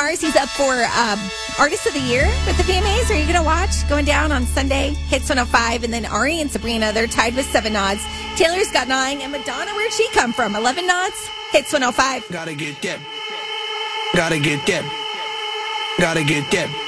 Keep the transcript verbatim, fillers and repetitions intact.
Mars, he's up for um, Artist of the Year with the V M As. Are you going to watch? Going down on Sunday, Hits one oh five. And then Ari and Sabrina, they're tied with seven nods. Taylor's got nine. And Madonna, where'd she come from? eleven nods, Hits one oh five. Gotta get that. Gotta get that. Gotta get that.